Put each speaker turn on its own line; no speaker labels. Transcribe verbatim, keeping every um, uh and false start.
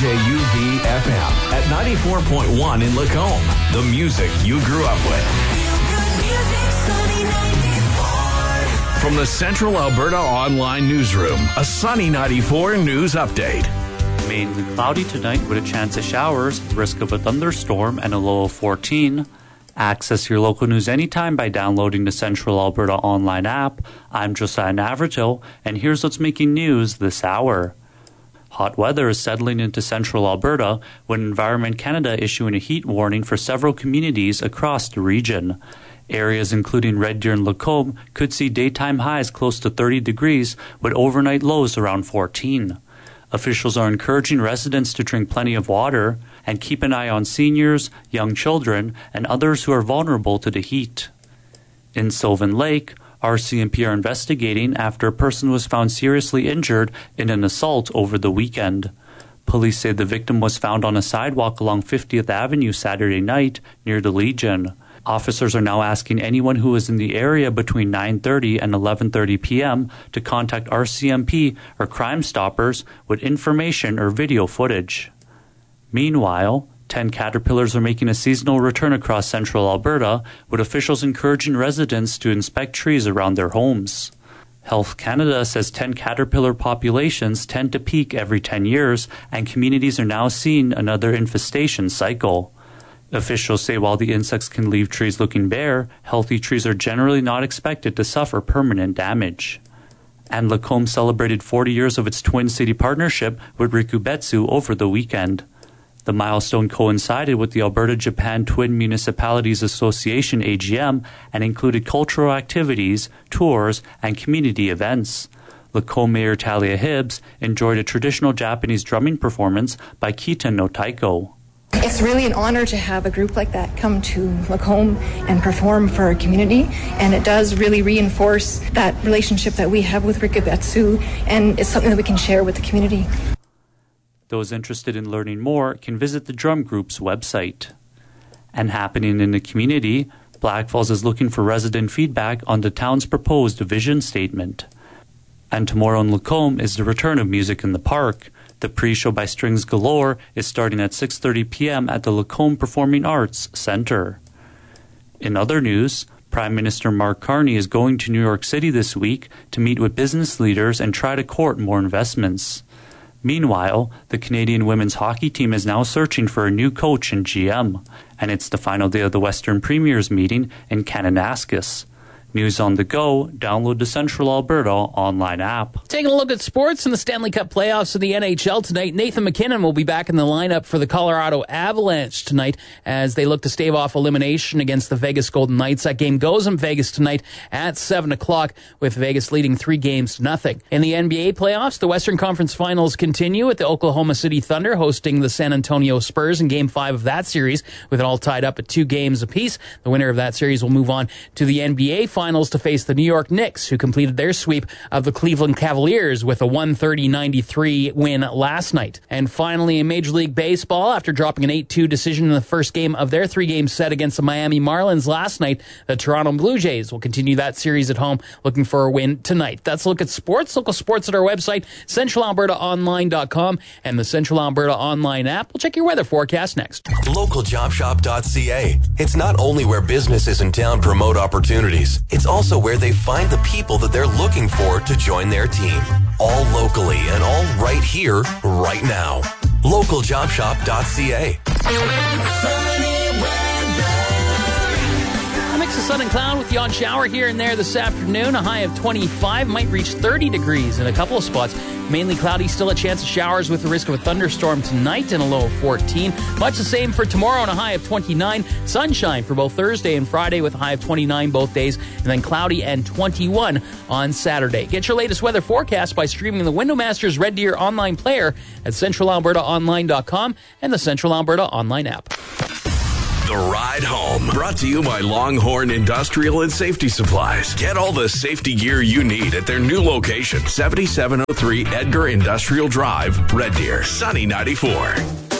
J U V F M at ninety-four point one in Lacombe. The music you grew up with. From the Central Alberta Online Newsroom, a Sunny ninety-four news update.
Mainly cloudy tonight with a chance of showers, risk of a thunderstorm, and a low of fourteen. Access your local news anytime by downloading the Central Alberta Online app. I'm Josiah Navratil, and here's what's making news this hour. Hot weather is settling into Central Alberta, with Environment Canada issuing a heat warning for several communities across the region. Areas including Red Deer and Lacombe could see daytime highs close to thirty degrees, with overnight lows around fourteen. Officials are encouraging residents to drink plenty of water and keep an eye on seniors, young children, and others who are vulnerable to the heat. In Sylvan Lake, R C M P are investigating after a person was found seriously injured in an assault over the weekend. Police say the victim was found on a sidewalk along fiftieth Avenue Saturday night near the Legion. Officers are now asking anyone who is in the area between nine thirty and eleven thirty p.m. to contact R C M P or Crime Stoppers with information or video footage. Meanwhile, ten caterpillars are making a seasonal return across central Alberta, with officials encouraging residents to inspect trees around their homes. Health Canada says ten caterpillar populations tend to peak every ten years, and communities are now seeing another infestation cycle. Officials say while the insects can leave trees looking bare, healthy trees are generally not expected to suffer permanent damage. And Lacombe celebrated forty years of its Twin City partnership with Rikubetsu over the weekend. The milestone coincided with the Alberta-Japan Twin Municipalities Association A G M and included cultural activities, tours, and community events. Lacombe Mayor Talia Hibbs enjoyed a traditional Japanese drumming performance by Kita no Taiko.
It's really an honor to have a group like that come to Lacombe and perform for our community, and it does really reinforce that relationship that we have with Rikubetsu, and it's something that we can share with the community.
Those interested in learning more can visit the drum group's website. And happening in the community, Black Falls is looking for resident feedback on the town's proposed vision statement. And tomorrow in Lacombe is the return of Music in the Park. The pre-show by Strings Galore is starting at six thirty p.m. at the Lacombe Performing Arts Center. In other news, Prime Minister Mark Carney is going to New York City this week to meet with business leaders and try to court more investments. Meanwhile, the Canadian women's hockey team is now searching for a new coach and G M, and it's the final day of the Western Premiers meeting in Kananaskis. News on the go, download the Central Alberta online app.
Taking a look at sports in the Stanley Cup playoffs of the N H L tonight. Nathan McKinnon will be back in the lineup for the Colorado Avalanche tonight as they look to stave off elimination against the Vegas Golden Knights. That game goes in Vegas tonight at seven o'clock with Vegas leading three games to nothing. In the N B A playoffs, the Western Conference Finals continue with the Oklahoma City Thunder hosting the San Antonio Spurs in Game five of that series with it all tied up at two games apiece. The winner of that series will move on to the N B A Finals. Finals to face the New York Knicks, who completed their sweep of the Cleveland Cavaliers with a one thirty ninety-three win last night. And finally, in Major League Baseball, after dropping an eight two decision in the first game of their three-game set against the Miami Marlins last night, the Toronto Blue Jays will continue that series at home, looking for a win tonight. That's a look at sports. Local sports at our website, central alberta online dot com, and the Central Alberta Online app. We'll check your weather forecast next.
local job shop dot c a. It's not only where businesses in town promote opportunities, it's also where they find the people that they're looking for to join their team. All locally and all right here, right now. local job shop dot c a.
A mix of sun and cloud with the odd shower here and there this afternoon. A high of twenty-five, might reach thirty degrees in a couple of spots. Mainly cloudy, still a chance of showers with the risk of a thunderstorm tonight and a low of fourteen. Much the same for tomorrow and a high of twenty-nine. Sunshine for both Thursday and Friday with a high of twenty-nine both days. And then cloudy and twenty-one on Saturday. Get your latest weather forecast by streaming the Window Masters Red Deer online player at central alberta online dot com and the Central Alberta Online app.
The Ride Home, brought to you by Longhorn Industrial and Safety Supplies. Get all the safety gear you need at their new location, seventy-seven oh three Edgar Industrial Drive, Red Deer, Sunny ninety-four.